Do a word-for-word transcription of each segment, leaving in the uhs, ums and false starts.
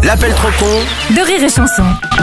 L'appel trop con de Rire et Chanson.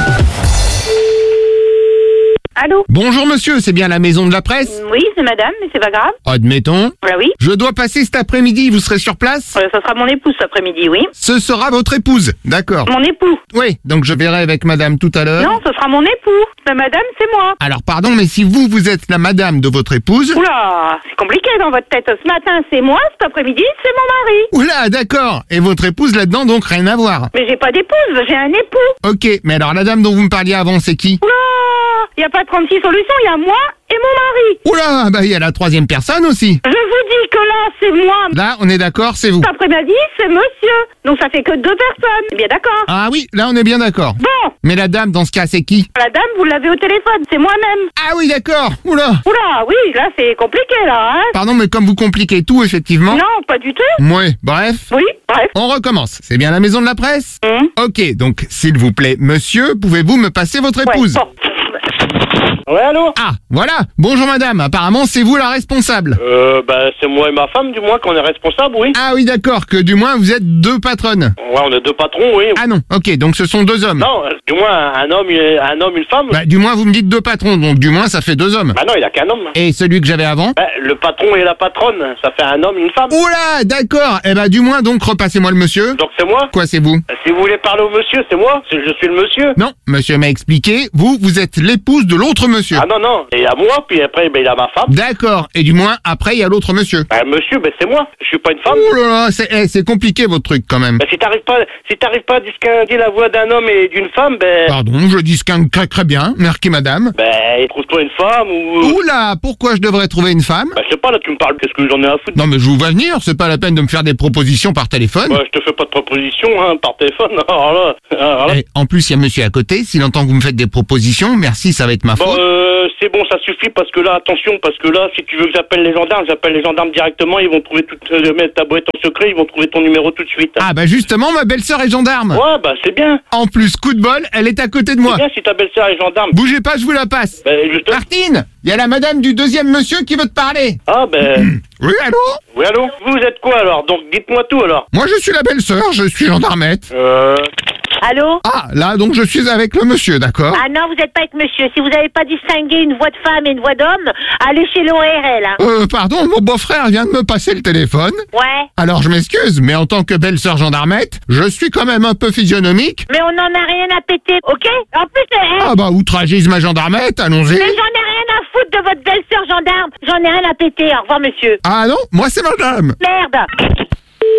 Allô? Bonjour monsieur, c'est bien la maison de la presse? Oui, c'est madame, mais c'est pas grave. Admettons. Voilà, oui. Je dois passer cet après-midi, vous serez sur place? Euh, ça sera mon épouse cet après-midi, oui. Ce sera votre épouse, d'accord. Mon époux. Oui, donc je verrai avec madame tout à l'heure. Non, ce sera mon époux. La madame, c'est moi. Alors pardon, mais si vous, vous êtes la madame de votre épouse... Oula, c'est compliqué dans votre tête. Ce matin, c'est moi, cet après-midi, c'est mon mari. Oula, d'accord. Et votre épouse là-dedans, donc rien à voir. Mais j'ai pas d'épouse, j'ai un époux. Ok, mais alors la dame dont vous me parliez avant, c'est qui? Oula, il y a pas trente-six solutions, il y a moi et mon mari. Oula, bah il y a la troisième personne aussi. Je vous dis que là, c'est moi. Là, on est d'accord, c'est vous. Cet après-midi, c'est monsieur. Donc ça fait que deux personnes. C'est bien d'accord. Ah oui, là on est bien d'accord. Bon, Mais la dame, dans ce cas, c'est qui? la dame, vous l'avez au téléphone, c'est moi-même. Ah oui, d'accord. Oula. Oula, oui, là, c'est compliqué, là, hein. Pardon, mais comme vous compliquez tout, effectivement. Non, pas du tout. Ouais, bref. Oui, bref. On recommence. C'est bien la maison de la presse? Hum. Ok, donc, s'il vous plaît, monsieur, pouvez-vous me passer votre Ouais, épouse? bon. Ouais, allô? Ah, voilà. Bonjour madame, apparemment c'est vous la responsable. Euh, bah, c'est moi et ma femme, du moins, qu'on est responsable, oui. Ah oui, d'accord, que du moins vous êtes deux patronnes. Ouais, on est deux patrons, oui. Ah non, ok, donc ce sont deux hommes. Non, euh, du moins, un homme, et- un homme, une femme. Bah, du moins vous me dites deux patrons, donc du moins ça fait deux hommes. Bah non, il a qu'un homme. Et celui que j'avais avant? Bah, le patron et la patronne, ça fait un homme, une femme. Oula, d'accord. Eh bah, du moins donc repassez-moi le monsieur. Donc c'est moi. Quoi, c'est vous? Si vous voulez parler au monsieur, c'est moi. C'est- Je suis le monsieur. Non, monsieur m'a expliqué, vous, vous êtes l'épouse de l'autre monsieur. Ah non, non. Il y a moi, puis après, bah, il a ma femme. D'accord, et du moins après il y a l'autre monsieur. Bah, monsieur, bah, c'est moi. Je suis pas une femme. Oh là là, c'est eh, c'est compliqué votre truc quand même. Bah, si t'arrives pas, si t'arrives pas à distinguer la voix d'un homme et d'une femme, ben, Pardon, je distingue très très bien, merci madame. ben, trouve-toi une femme ou. Oula, pourquoi je devrais trouver une femme? Bah, je sais pas, là, tu me parles, qu'est-ce que j'en ai à foutre? Non mais je vous vois venir, c'est pas la peine de me faire des propositions par téléphone. Bah, je te fais pas de proposition, hein, par téléphone. Alors là, alors là. Eh, en plus, il y a monsieur à côté, s'il entend que vous me faites des propositions, merci, ça va être ma Bon, faute. euh, c'est bon, ça suffit, parce que là, attention, parce que là, si tu veux que j'appelle les gendarmes, j'appelle les gendarmes directement, ils vont trouver tout, euh, mettre ta boîte en secret, ils vont trouver ton numéro tout de suite. Ah bah justement, ma belle-sœur est gendarme. Ouais, bah, c'est bien. En plus, coup de bol, elle est à côté de moi. C'est bien si ta belle-sœur est gendarme. Bougez pas, je vous la passe. Ben, justement. Martine, il y a la madame du deuxième monsieur qui veut te parler. Ah, ben, Oui, allô? oui, allô? Vous êtes quoi, alors? Donc, dites-moi tout, alors. Moi, je suis la belle-sœur, je suis gendarmette. Euh, Allô? Ah, là, donc je suis avec le monsieur, d'accord? Ah non, vous n'êtes pas avec monsieur. Si vous n'avez pas distingué une voix de femme et une voix d'homme, allez chez l'O R L. Hein. Euh, pardon, mon beau-frère vient de me passer le téléphone. Ouais. Alors je m'excuse, mais en tant que belle-sœur gendarmette, je suis quand même un peu physionomique. Mais on n'en a rien à péter, ok? En plus, euh, Ah bah, outragisme à gendarmette, allons-y. mais j'en ai rien à foutre de votre belle-sœur gendarme. J'en ai rien à péter. Au revoir, monsieur. Ah non, moi c'est madame. Merde.